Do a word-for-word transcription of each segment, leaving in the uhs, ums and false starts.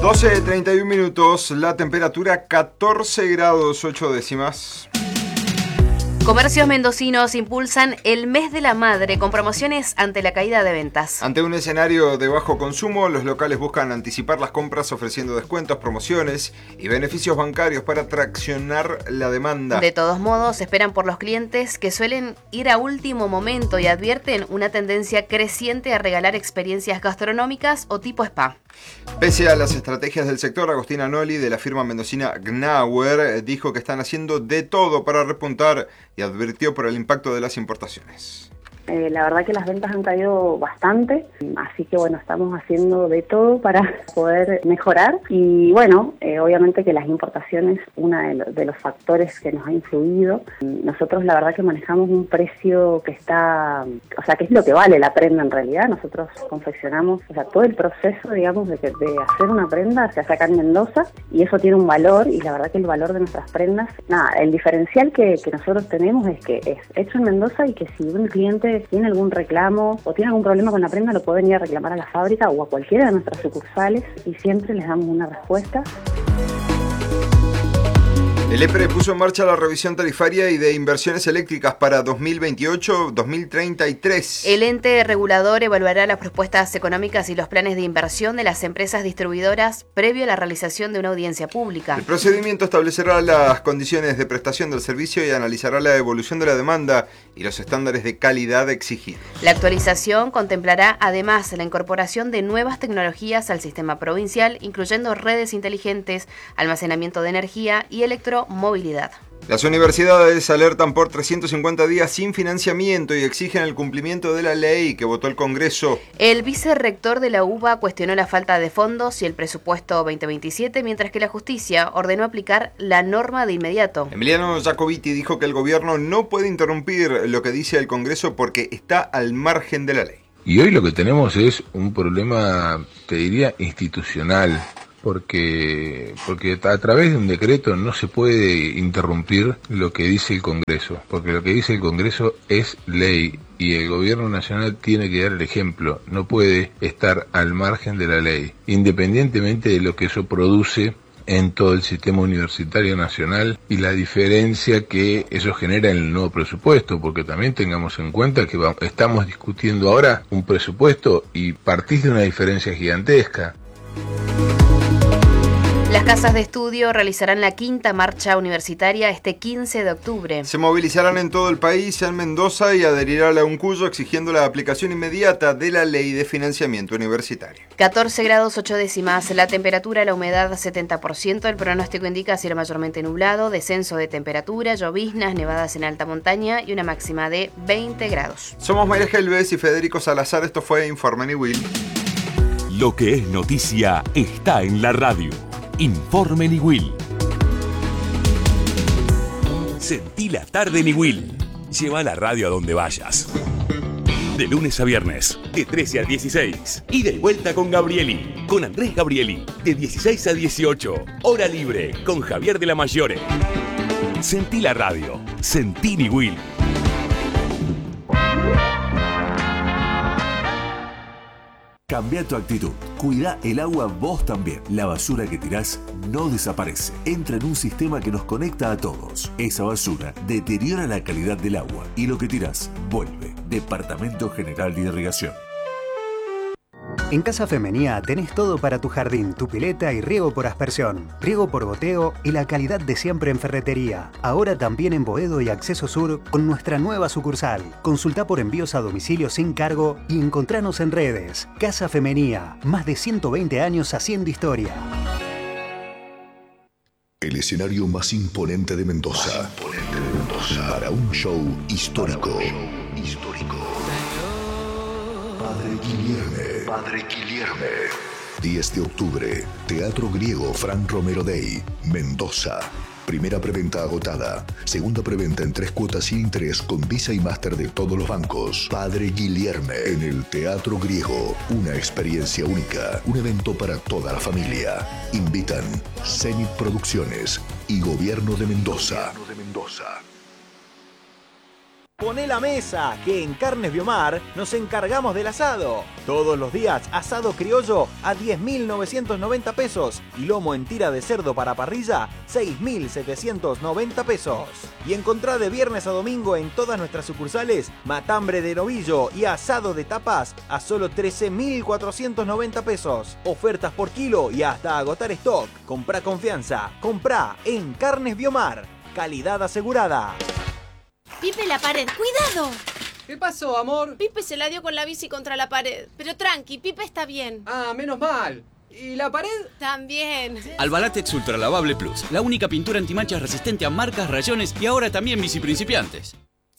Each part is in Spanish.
doce treinta y un minutos, la temperatura catorce grados ocho décimas. Comercios mendocinos impulsan el mes de la madre con promociones ante la caída de ventas. Ante un escenario de bajo consumo, los locales buscan anticipar las compras ofreciendo descuentos, promociones y beneficios bancarios para traccionar la demanda. De todos modos, esperan por los clientes que suelen ir a último momento y advierten una tendencia creciente a regalar experiencias gastronómicas o tipo spa. Pese a las estrategias del sector, Agostina Noli, de la firma mendocina Gnauer, dijo que están haciendo de todo para repuntar y advirtió por el impacto de las importaciones. Eh, la verdad que las ventas han caído bastante, así que bueno, estamos haciendo de todo para poder mejorar y bueno, eh, obviamente que las importaciones, uno de, lo, de los factores que nos ha influido. Nosotros la verdad que manejamos un precio que está, o sea, que es lo que vale la prenda en realidad. Nosotros confeccionamos, o sea, todo el proceso, digamos, de, que, de hacer una prenda se hace acá en Mendoza y eso tiene un valor y la verdad que el valor de nuestras prendas, nada, el diferencial que, que nosotros tenemos es que es hecho en Mendoza y que si un cliente tiene algún reclamo o tiene algún problema con la prenda, lo pueden ir a reclamar a la fábrica o a cualquiera de nuestras sucursales y siempre les damos una respuesta. El EPRE puso en marcha la revisión tarifaria y de inversiones eléctricas para dos mil veintiocho a dos mil treinta y tres. El ente regulador evaluará las propuestas económicas y los planes de inversión de las empresas distribuidoras previo a la realización de una audiencia pública. El procedimiento establecerá las condiciones de prestación del servicio y analizará la evolución de la demanda y los estándares de calidad exigidos. La actualización contemplará además la incorporación de nuevas tecnologías al sistema provincial, incluyendo redes inteligentes, almacenamiento de energía y electromovilidad. Las universidades alertan por trescientos cincuenta días sin financiamiento y exigen el cumplimiento de la ley que votó el Congreso. El vicerrector de la U B A cuestionó la falta de fondos y el presupuesto veinte veintisiete, mientras que la justicia ordenó aplicar la norma de inmediato. Emiliano Jacobiti dijo que el gobierno no puede interrumpir lo que dice el Congreso porque está al margen de la ley. Y hoy lo que tenemos es un problema, te diría, institucional. Porque, porque a través de un decreto no se puede interrumpir lo que dice el Congreso, porque lo que dice el Congreso es ley y el gobierno nacional tiene que dar el ejemplo, no puede estar al margen de la ley, independientemente de lo que eso produce en todo el sistema universitario nacional y la diferencia que eso genera en el nuevo presupuesto, porque también tengamos en cuenta que vamos, estamos discutiendo ahora un presupuesto y partís de una diferencia gigantesca. Las casas de estudio realizarán la quinta marcha universitaria este quince de octubre. Se movilizarán en todo el país, en Mendoza, y adherirán a un curso exigiendo la aplicación inmediata de la ley de financiamiento universitario. catorce grados ocho décimas, la temperatura, la humedad setenta por ciento, el pronóstico indica cielo mayormente nublado, descenso de temperatura, lloviznas, nevadas en alta montaña y una máxima de veinte grados. Somos María Gelbes y Federico Salazar, esto fue Informe Niwil. Lo que es noticia está en la radio. Informe Niwil. Sentí la tarde Niwil. Lleva la radio a donde vayas. De lunes a viernes, de trece a dieciséis. Y de vuelta con Gabrieli, con Andrés Gabrieli, de dieciséis a dieciocho. Hora libre, con Javier de la Mayore. Sentí la radio. Sentí Niwil. Cambia tu actitud. Cuida el agua vos también. La basura que tirás no desaparece. Entra en un sistema que nos conecta a todos. Esa basura deteriora la calidad del agua y lo que tirás vuelve. Departamento General de Irrigación. En Casa Femenía tenés todo para tu jardín, tu pileta y riego por aspersión, riego por goteo y la calidad de siempre en ferretería. Ahora también en Boedo y Acceso Sur con nuestra nueva sucursal. Consultá por envíos a domicilio sin cargo y encontranos en redes. Casa Femenía, más de ciento veinte años haciendo historia. El escenario más imponente de Mendoza. Más imponente de Mendoza. Para un show histórico. Para un show histórico. Padre Guillerme. Padre Guillerme. diez de octubre. Teatro Griego Fran Romero Day. Mendoza. Primera preventa agotada. Segunda preventa en tres cuotas sin interés con Visa y Master de todos los bancos. Padre Guillerme en el Teatro Griego. Una experiencia única. Un evento para toda la familia. Invitan Zenit Producciones y Gobierno de Mendoza. Gobierno de Mendoza. poné la mesa, que en Carnes Biomar nos encargamos del asado. Todos los días, asado criollo a diez mil novecientos noventa pesos y lomo en tira de cerdo para parrilla, seis mil setecientos noventa pesos. Y encontrá de viernes a domingo en todas nuestras sucursales matambre de novillo y asado de tapas a solo trece mil cuatrocientos noventa pesos. Ofertas por kilo y hasta agotar stock. Comprá confianza, comprá en Carnes Biomar. Calidad asegurada. Pipe, la pared, ¡cuidado! ¿Qué pasó, amor? Pipe se la dio con la bici contra la pared. Pero tranqui, Pipe está bien. Ah, menos mal. ¿Y la pared? También. Albalatex Ultra Lavable Plus, la única pintura antimanchas resistente a marcas, rayones y ahora también bici principiantes.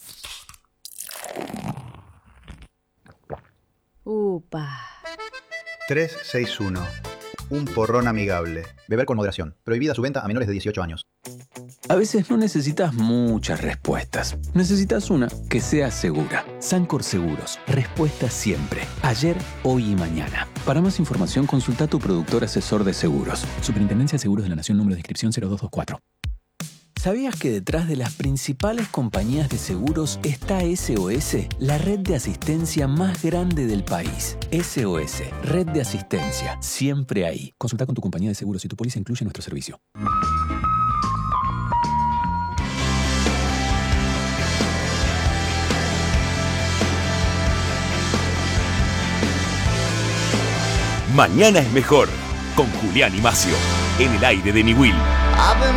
Upa. trescientos sesenta y uno. Un porrón amigable. Beber con moderación. Prohibida su venta a menores de dieciocho años. A veces no necesitas muchas respuestas. Necesitas una que sea segura. Sancor Seguros. Respuesta siempre. Ayer, hoy y mañana. Para más información, consulta a tu productor asesor de seguros. Superintendencia de Seguros de la Nación, número de inscripción cero dos dos cuatro. ¿Sabías que detrás de las principales compañías de seguros está S O S, la red de asistencia más grande del país? S O S, red de asistencia, siempre ahí. Consulta con tu compañía de seguros si tu póliza incluye nuestro servicio. Mañana es mejor, con Julián y Macio, en el aire de Niwil.